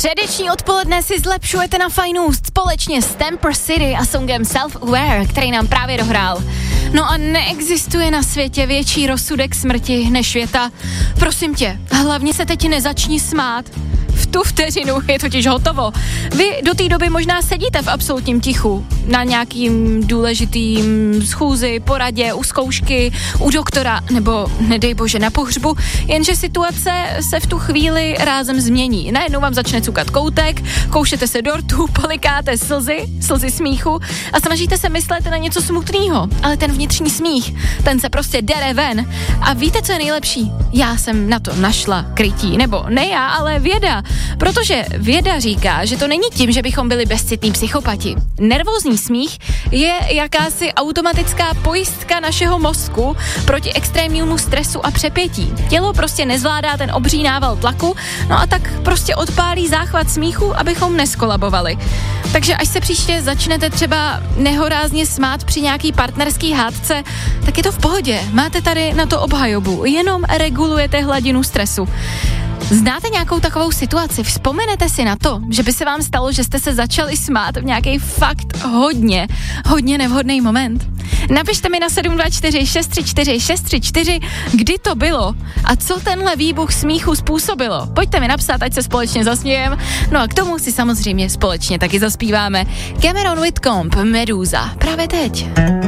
Středeční odpoledne si zlepšujete na Fajnůst společně s Temper City a songem Self-Aware, který nám právě dohrál. No a neexistuje na světě větší rozsudek smrti než věta: prosím tě, hlavně se teď nezačni smát. V tu vteřinu je totiž hotovo. Vy do té doby možná sedíte v absolutním tichu, na nějakým důležitým schůzi, poradě, u zkoušky, u doktora, nebo nedej bože na pohřbu, jenže situace se v tu chvíli rázem změní. Najednou vám začne cukat koutek, koušete se do rtu, polikáte slzy smíchu a snažíte se myslet na něco smutného, ale ten vnitřní smích, ten se prostě dere ven. A víte, co je nejlepší? Já jsem na to našla krytí, nebo ne já, ale věda. Protože věda říká, že to není tím, že bychom byli bezcitní psychopati. Nervózní smích je jakási automatická pojistka našeho mozku proti extrémnímu stresu a přepětí. Tělo prostě nezvládá ten obří nával tlaku, no a tak prostě odpálí záchvat smíchu, abychom neskolabovali. Takže až se příště začnete třeba nehorázně smát při nějaký partnerský hádce, tak je to v pohodě. Máte tady na to obhajobu, jenom regulujete hladinu stresu. Znáte nějakou takovou situaci? Vzpomenete si na to, že by se vám stalo, že jste se začali smát v nějaký fakt hodně nevhodný moment? Napište mi na 724 634 634, kdy to bylo a co tenhle výbuch smíchu způsobilo. Pojďte mi napsat, ať se společně zasmějem. No a k tomu si samozřejmě společně taky zaspíváme. Cameron Whitcomb, Medusa, právě teď.